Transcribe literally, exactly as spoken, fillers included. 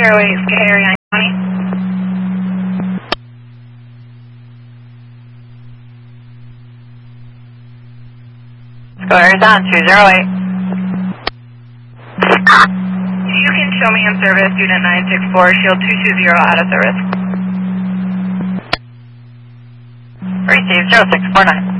zero eight, Sky nine twenty. Squares on two zero eight. You can show me in service, unit nine six four, shield two two zero out of service. Receive zero six four nine.